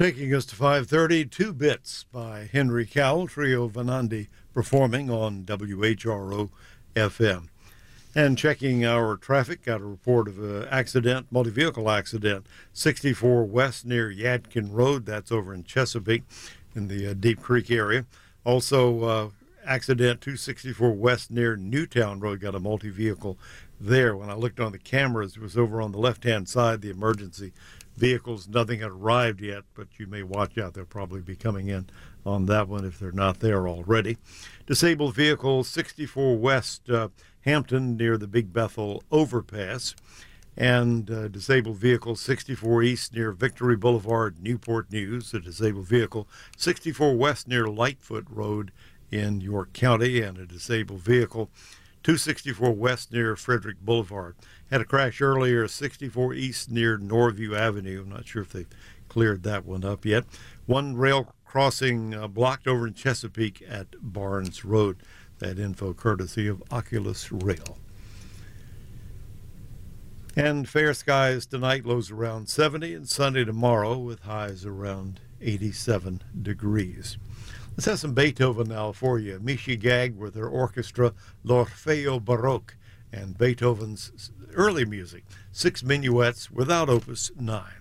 Taking us to 5:30, Two Bits by Henry Cowell, Trio Vanandi performing on WHRO FM. And checking our traffic, got a report of an accident, multi-vehicle accident, 64 West near Yadkin Road. That's over in Chesapeake in the Deep Creek area. Also, accident 264 West near Newtown Road. Got a multi-vehicle there. When I looked on the cameras, it was over on the left-hand side, the emergency vehicles. Nothing had arrived yet, but you may watch out. They'll probably be coming in on that one if they're not there already. Disabled vehicle 64 West Hampton near the Big Bethel overpass, and disabled vehicle 64 East near Victory Boulevard, Newport News. A disabled vehicle 64 West near Lightfoot Road in York County, and a disabled vehicle 264 West near Frederick Boulevard. Had a crash earlier, 64 East near Norview Avenue. I'm not sure if they've cleared that one up yet. One rail crossing blocked over in Chesapeake at Barnes Road. That info courtesy of Oculus Rail. And fair skies tonight, lows around 70, and Sunday tomorrow with highs around 87 degrees. Let's have some Beethoven now for you. Michi Gag with her orchestra L'Orfeo Baroque and Beethoven's early music, 6 minuets without Opus 9.